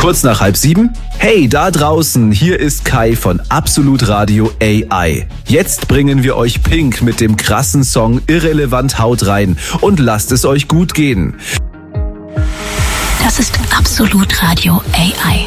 Kurz nach 6:30. Hey, da draußen, hier ist Kai von Absolut Radio AI. Jetzt bringen wir euch Pink mit dem krassen Song Irrelevant haut rein und lasst es euch gut gehen. Das ist Absolut Radio AI.